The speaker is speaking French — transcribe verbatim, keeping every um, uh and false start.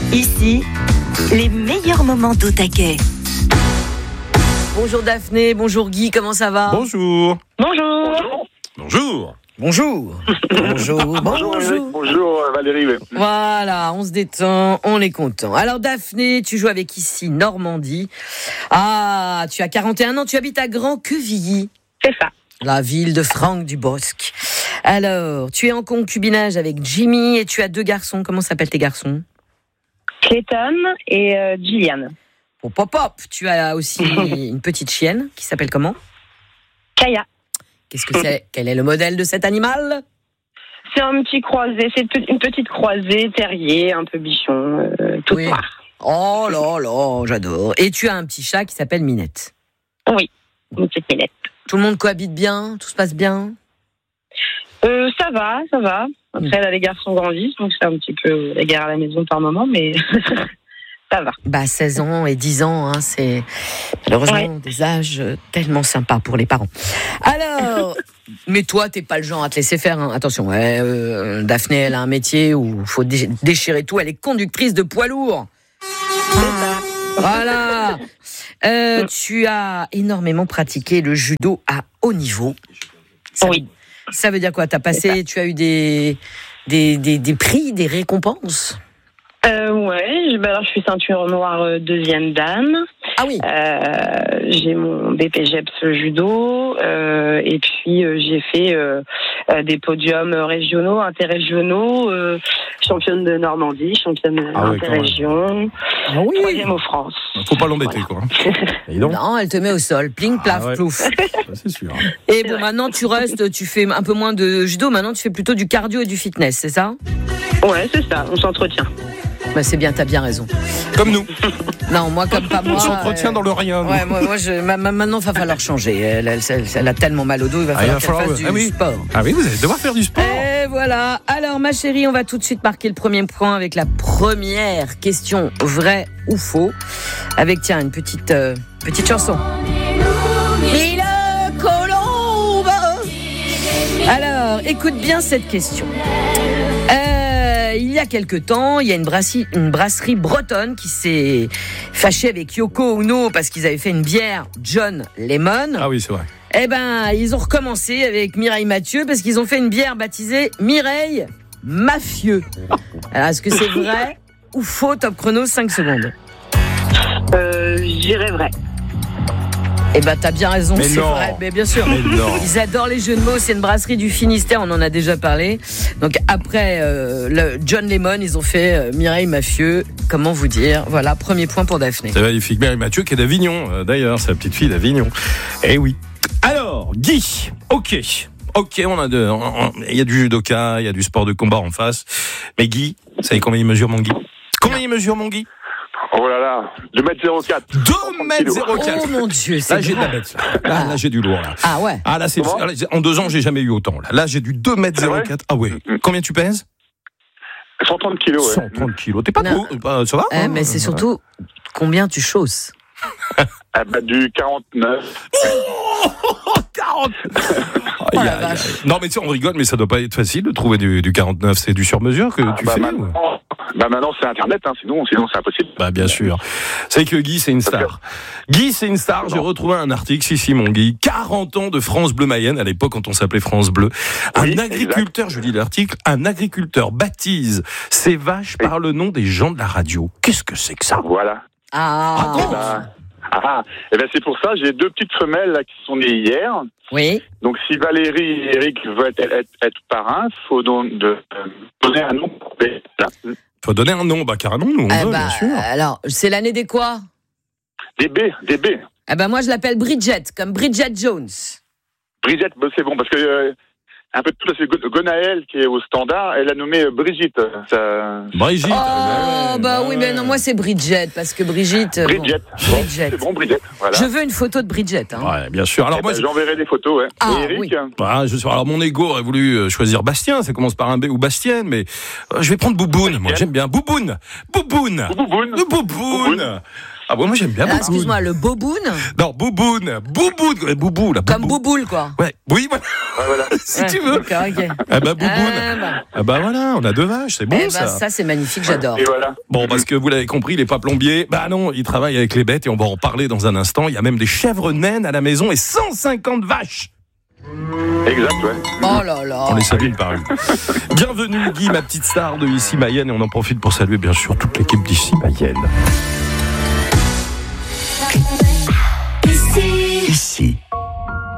Ici, les meilleurs moments d'Au Taquet. Bonjour Daphné, bonjour Guy, comment ça va ? Bonjour. Bonjour. Bonjour. Bonjour. Bonjour. Bonjour, Eric. Bonjour Valérie. Voilà, on se détend, on est content. Alors Daphné, tu joues avec ici Normandie. Ah, tu as quarante et un ans, tu habites à Grand-Quevilly. C'est ça. La ville de Franck Dubosc. Alors, tu es en concubinage avec Jimmy et tu as deux garçons. Comment s'appellent tes garçons ? Clayton et euh, Gillian. Hop, hop, hop. Tu as aussi une petite chienne qui s'appelle comment ? Kaya. Qu'est-ce que c'est ? Quel est le modèle de cet animal ? C'est un petit croisé, c'est une petite croisée, terrier, un peu bichon, euh, toute Oui. noire. Oh là là, j'adore. Et tu as un petit chat qui s'appelle Minette. Oui, une petite minette. Tout le monde cohabite bien ? Tout se passe bien ? Euh, ça va, ça va. Après, là, les garçons grandissent, donc c'est un petit peu la guerre à la maison par moment, mais ça va. Bah, seize ans et dix ans, hein, c'est malheureusement Ouais. des âges tellement sympas pour les parents. Alors, mais toi, t'es pas le genre à te laisser faire. Hein. Attention, ouais, euh, Daphné, elle a un métier où il faut dé- déchirer tout. Elle est conductrice de poids lourd. Voilà. Euh, tu as énormément pratiqué le judo à haut niveau. Ça Oui. veut- Ça veut dire quoi ? T'as passé, tu as eu des, des, des, des prix, des récompenses ? Euh, ouais, je, bah alors je suis ceinture noire euh, deuxième dan. Ah oui. Euh, j'ai mon B P G E P S judo euh, et puis euh, j'ai fait euh, euh, des podiums régionaux, interrégionaux, euh, championne de Normandie, championne Ah ouais, interrégion, Ah oui. troisième au France. Faut pas l'embêter, quoi. Et donc, Non, elle te met au sol. Pling, plaf, Ah ouais. plouf. ça, c'est sûr. Et bon, maintenant, tu restes, tu fais un peu moins de judo. Maintenant, tu fais plutôt du cardio et du fitness, c'est ça ? Ouais, c'est ça, on s'entretient. Bah, c'est bien, t'as bien raison. Comme nous. Non, moi, comme pas moi. On s'entretient euh, dans le rien. nous. Ouais, moi, moi je, ma- ma- maintenant, il va falloir changer. Elle, elle, elle, elle a tellement mal au dos, il va Ah, il falloir va qu'elle falloir- fasse du ah oui. sport. Ah oui, vous allez devoir faire du sport. Et voilà. Alors, ma chérie, on va tout de suite marquer le premier point avec la première question, vrai ou faux. Avec, tiens, une petite, euh, petite chanson. Mille colombes. Alors, écoute bien cette question. Euh, il y a quelque temps, il y a une brasserie, une brasserie bretonne qui s'est fâchée avec Yoko Ono parce qu'ils avaient fait une bière John Lemon. Ah oui, c'est vrai. Eh ben, ils ont recommencé avec Mireille Mathieu parce qu'ils ont fait une bière baptisée Mireille Mafieux. Alors, est-ce que c'est vrai ou faux ? Top chrono, cinq secondes. Euh, j'irais vrai. Eh ben, t'as bien raison, Mais c'est non. vrai. Mais bien sûr. Mais non. Ils adorent les jeux de mots. C'est une brasserie du Finistère, on en a déjà parlé. Donc après euh, le John Lemon, ils ont fait euh, Mireille Mafieux. Comment vous dire ? Voilà, premier point pour Daphné. C'est magnifique. Mary Mathieu qui est d'Avignon, euh, d'ailleurs, c'est la petite fille d'Avignon. Eh oui. Alors, Guy, ok. Ok, on a de, on- on- il y a du judoka, il y a du sport de combat en face. Mais Guy, vous savez combien il mesure, mon Guy ? Combien il mesure, mon Guy ? Oh là là, deux mètres zéro quatre. deux mètres zéro quatre. Oh mon Dieu, c'est Là, j'ai de la grand. bête. Là, là, là j'ai du lourd. Là. Ah ouais. Ah, là, c'est, Comment là, en deux ans, j'ai jamais eu autant. Là, là j'ai du deux mètres C'est zéro vrai quatre. Ah ouais. Combien tu pèses ? cent trente kilos, ouais. cent trente kilos. T'es pas Non. trop, bah, ça va Eh, hein mais c'est surtout combien tu chausses. Ah bah, du quarante-neuf. quarante. Oh la Aïe, aïe, vache. aïe. Non, mais tu sais, on rigole, mais ça doit pas être facile de trouver du, du quarante-neuf. C'est du sur-mesure que tu bah, fais ou- maintenant, bah maintenant, c'est Internet, hein, sinon, sinon c'est impossible. Bah, bien sûr. C'est que Guy, c'est une star. Guy, c'est une star. J'ai retrouvé un article, si, si, mon Guy. quarante ans de France Bleu Mayenne, à l'époque, quand on s'appelait France Bleu. Un Oui, agriculteur, je lis l'article, un agriculteur baptise ses vaches Oui. par le nom des gens de la radio. Qu'est-ce que c'est que ça? Voilà. Ah. Raconte. Bah, ah, ah. Et ben c'est pour ça, j'ai deux petites femelles là, qui sont nées hier. Oui. Donc si Valérie et Eric veulent être, être, être parrains, il faut donc de, euh, donner un nom. Là. Faut donner un nom, bah carrément, nous, on Eh veut, bah, bien sûr. alors, c'est l'année des quoi ? Des B, des B. Eh ben moi je l'appelle Bridget, comme Bridget Jones. Brigitte, bah, c'est bon, parce que euh, un peu de tout, c'est Go- Gonaël qui est au standard, elle a nommé euh, Brigitte. Ça... Brigitte. Oh ah, ouais, bah ouais, oui, mais non, moi c'est Bridget, parce que Brigitte... euh, bon. Brigitte. Bridget. C'est bon, Brigitte. Voilà. Je veux une photo de Bridget. Hein. Ouais, bien sûr. Alors Eh moi, ben, je- j'enverrai des photos, ouais. Ah, et Eric, oui. Bah, je sais, alors mon ego aurait voulu euh, choisir Bastien, ça commence par un B ou Bastienne, mais euh, je vais prendre Bouboune, moi j'aime bien. Bouboune Bouboune Bouboune. Bouboune Ah bon, moi j'aime bien Ah, Bouboune. excuse-moi, le boboun, Non, Bouboune, Bouboune, Boubou, là. comme Boubou. bouboule, quoi. Ouais, oui, voilà. Ouais, voilà. si Ouais, tu veux. D'accord, ok. Ah bah Bouboune. Ah, bah. Ah bah voilà, on a deux vaches, c'est bon Eh ben, ça. ça, c'est magnifique, j'adore. Et voilà. Bon, parce que vous l'avez compris, il est pas plombier. Bah non, il travaille avec les bêtes et on va en parler dans un instant. Il y a même des chèvres naines à la maison et cent cinquante vaches. Exact, ouais. Oh là là. On les salue une par une. Bienvenue Guy, ma petite star de Ici Mayenne, et on en profite pour saluer bien sûr toute l'équipe d'Ici Mayenne. Ici. Ici